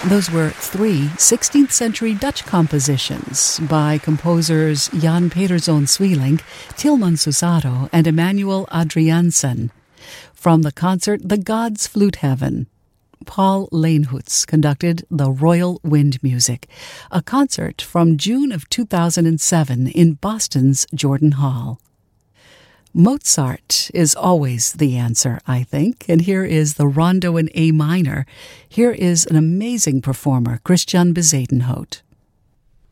Those were three 16th-century Dutch compositions by composers Jan Pederzoon Sweelinck, Tilman Susado, and Emmanuel Adriaansen. From the concert The Gods Flute Heaven, Paul Leenhoots conducted the Royal Wind Music, a concert from June of 2007 in Boston's Jordan Hall. Mozart is always the answer, I think, and here is the Rondo in A minor. Here is an amazing performer, Christian Bezuidenhout.